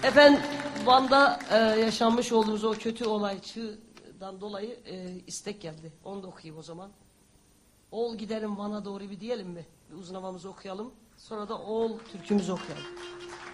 Efendim Van'da yaşanmış olduğumuz o kötü olaydan dolayı istek geldi. Onu da okuyayım o zaman. Oğul gidelim Van'a doğru bir diyelim mi? Bir uzun havamızı okuyalım. Sonra da oğul türkümüzü okuyalım.